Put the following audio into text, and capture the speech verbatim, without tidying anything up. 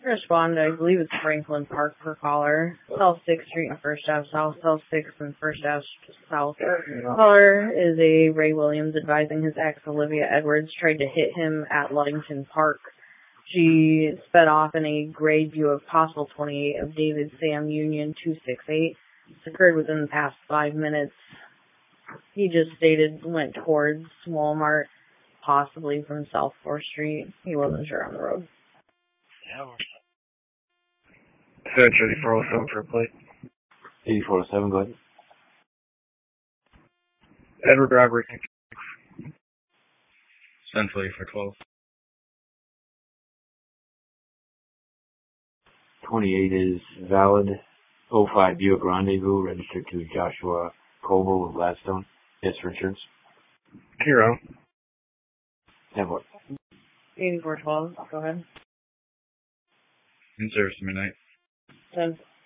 Respond, I believe it's Franklin Park per caller. South sixth Street and First Ave South, South sixth and First Ave South. Caller is a Ray Williams advising his ex, Olivia Edwards, tried to hit him at Ludington Park. She sped off in a gray Buick possible twenty-eight of David Sam Union two six eight. This occurred within the past five minutes. He just stated went towards Walmart, possibly from South fourth Street. He wasn't sure on the road. Yeah, we're Search eighty-four oh seven for a plate. eighty-four oh seven, go ahead. Edward robbery. Centrally for twelve. twenty-eight is valid. oh five Buick Rendezvous, registered to Joshua Coble of Gladstone. Yes, for insurance. Hero. And what? eighty-four twelve, go ahead. In service midnight. ten.